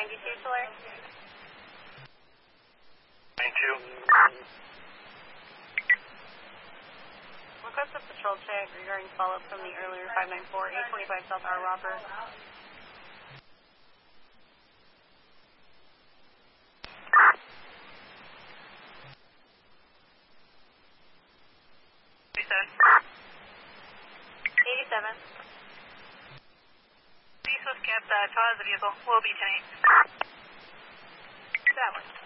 92 Tulare. 92. Request a patrol check regarding follow-up from the earlier 594, 845 South R. Robber. East West Camp, Todd is the vehicle. Will be 10-8. That one.